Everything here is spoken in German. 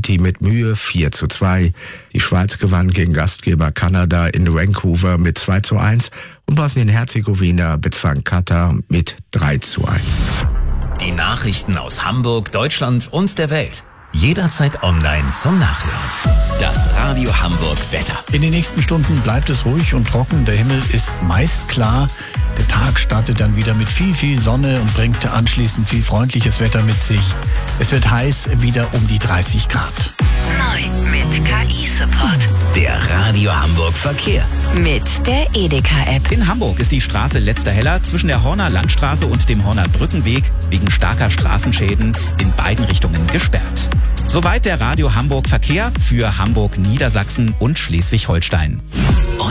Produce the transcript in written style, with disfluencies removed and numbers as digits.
Haiti mit Mühe 4:2. Die Schweiz gewann gegen Gastgeber Kanada in Vancouver mit 2:1 und Bosnien-Herzegowina bezwang Katar mit 3:1. Die Nachrichten aus Hamburg, Deutschland und der Welt. Jederzeit online zum Nachhören. Das Radio Hamburg Wetter. In den nächsten Stunden bleibt es ruhig und trocken. Der Himmel ist meist klar. Der Tag startet dann wieder mit viel Sonne und bringt anschließend viel freundliches Wetter mit sich. Es wird heiß, wieder um die 30 Grad. Neu mit KI-Support. Der Radio Hamburg Verkehr. Mit der Edeka-App. In Hamburg ist die Straße Letzter Heller zwischen der Horner Landstraße und dem Horner Brückenweg wegen starker Straßenschäden in beiden Richtungen gesperrt. Soweit der Radio Hamburg Verkehr für Hamburg, Niedersachsen und Schleswig-Holstein.